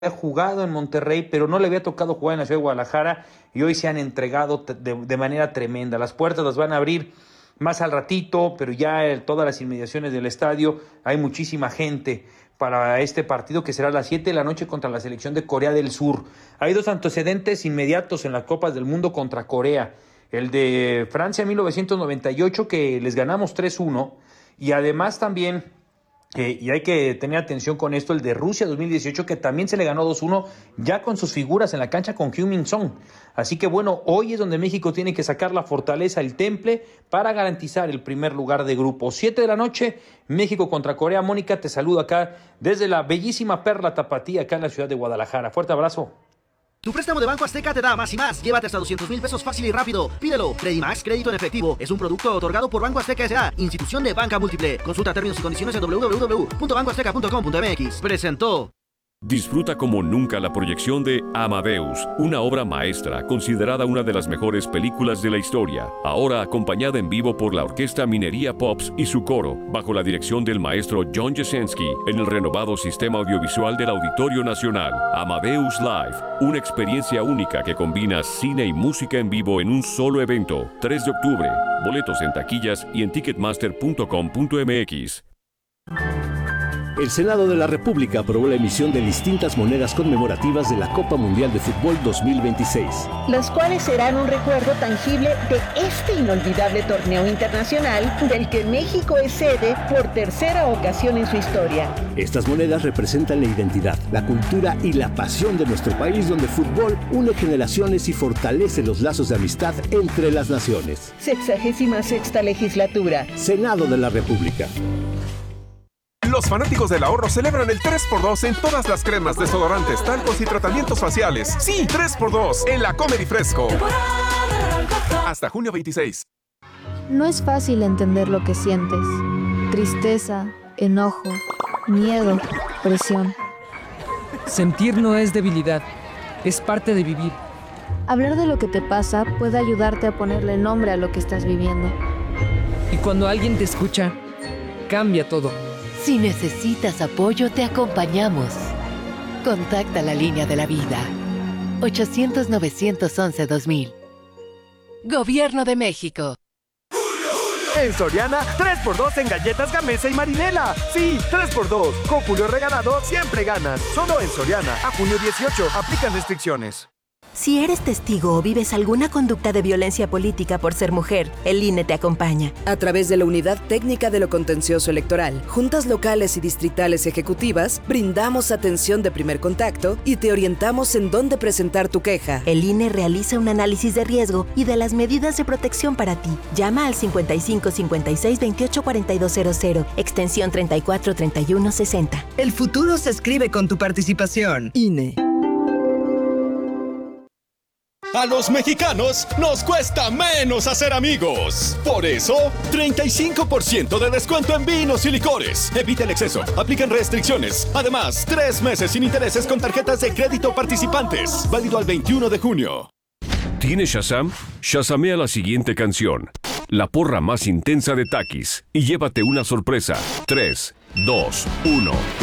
jugado en Monterrey, pero no le había tocado jugar en la ciudad de Guadalajara y hoy se han entregado de manera tremenda. Las puertas las van a abrir más al ratito, pero ya en todas las inmediaciones del estadio hay muchísima gente para este partido que será a las 7 de la noche contra la selección de Corea del Sur. Hay dos antecedentes inmediatos en las Copas del Mundo contra Corea. El de Francia 1998, que les ganamos 3-1, y además también, y hay que tener atención con esto, el de Rusia 2018, que también se le ganó 2-1, ya con sus figuras en la cancha con Heung-min Son. Así que bueno, hoy es donde México tiene que sacar la fortaleza, el temple, para garantizar el primer lugar de grupo. 7 de la noche, México contra Corea. Mónica, te saludo acá desde la bellísima Perla Tapatía, acá en la ciudad de Guadalajara. Fuerte abrazo. Tu préstamo de Banco Azteca te da más y más. Llévate hasta 200,000 pesos fácil y rápido. Pídelo. Credimax, crédito en efectivo. Es un producto otorgado por Banco Azteca S.A., institución de banca múltiple. Consulta términos y condiciones en www.bancoazteca.com.mx. Presentó. Disfruta como nunca la proyección de Amadeus, una obra maestra considerada una de las mejores películas de la historia, ahora acompañada en vivo por la Orquesta Minería Pops y su coro, bajo la dirección del maestro John Jasenski, en el renovado sistema audiovisual del Auditorio Nacional. Amadeus Live, una experiencia única que combina cine y música en vivo en un solo evento. 3 de octubre, boletos en taquillas y en ticketmaster.com.mx. El Senado de la República aprobó la emisión de distintas monedas conmemorativas de la Copa Mundial de Fútbol 2026. Las cuales serán un recuerdo tangible de este inolvidable torneo internacional del que México es sede por tercera ocasión en su historia. Estas monedas representan la identidad, la cultura y la pasión de nuestro país, donde el fútbol une generaciones y fortalece los lazos de amistad entre las naciones. 66ª legislatura. Senado de la República. Los fanáticos del ahorro celebran el 3x2 en todas las cremas, desodorantes, talcos y tratamientos faciales. Sí, 3x2 en la Comer y Fresco. Hasta junio 26. No es fácil entender lo que sientes. Tristeza, enojo, miedo, presión. Sentir no es debilidad, es parte de vivir. Hablar de lo que te pasa puede ayudarte a ponerle nombre a lo que estás viviendo. Y cuando alguien te escucha, cambia todo. Si necesitas apoyo, te acompañamos. Contacta la línea de la vida. 800-911-2000. Gobierno de México. En Soriana, 3x2 en galletas Gamesa y Marinela. Sí, 3x2. Con Julio Regalado siempre ganan. Solo en Soriana. A junio 18. Aplican restricciones. Si eres testigo o vives alguna conducta de violencia política por ser mujer, el INE te acompaña. A través de la Unidad Técnica de lo Contencioso Electoral, juntas locales y distritales ejecutivas, brindamos atención de primer contacto y te orientamos en dónde presentar tu queja. El INE realiza un análisis de riesgo y de las medidas de protección para ti. Llama al 55 56 28 4200, extensión 34 31 60. El futuro se escribe con tu participación. INE. A los mexicanos nos cuesta menos hacer amigos. Por eso, 35% de descuento en vinos y licores. Evita el exceso. Aplican restricciones. Además, 3 meses sin intereses con tarjetas de crédito participantes. Válido al 21 de junio. ¿Tienes Shazam? Shazamea la siguiente canción. La porra más intensa de Takis. Y llévate una sorpresa. 3, 2, 1...